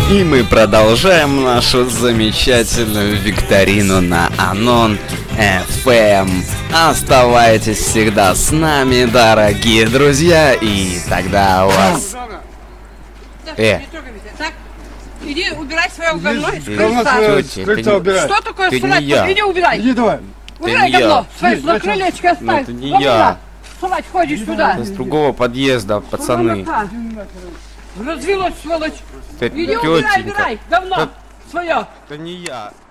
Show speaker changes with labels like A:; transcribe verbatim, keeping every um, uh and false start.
A: И мы продолжаем нашу замечательную викторину на Анон эф эм. Оставайтесь всегда с нами, дорогие друзья, и тогда у вас... Э.
B: Так, иди убирай свое говно из
A: Говно
B: крыльца.
A: свое с крыльца убирай.
B: Что такое
A: Ты
B: срать?
A: не я.
B: Иди убирай.
C: Иди давай.
B: Убирай
A: не
B: говно.
A: я.
B: Свои на крылечко оставь.
A: это не
B: Кому
A: я.
B: надо? Сувать ходишь сюда.
A: С другого подъезда, пацаны.
B: Развелось, сволочь.
A: Ты
B: Иди убирай,
A: тетенька.
B: убирай говно
A: Да-
B: свое.
A: Это не я.